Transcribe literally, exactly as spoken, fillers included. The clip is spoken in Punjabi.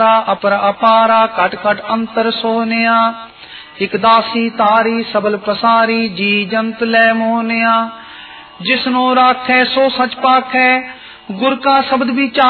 ਅਪਰ ਅਪਾਰਾ ਕਟ ਕਟ ਅੰਤਰ ਸੋਨਿਆ। ਇਕ ਦਾਸੀ ਤਾਰੀ ਸਬਲ ਪਸਾਰੀ ਜੀ ਜੰਤ ਲੈ ਮੋਹਨਿਆ। ਜਿਸਨੂੰ ਰਾਖੈ ਸੋ ਸਚ ਪਾਖੈ ਗੁਰ ਕਾ ਸ਼ਬਦ ਵਿਚਾਰ।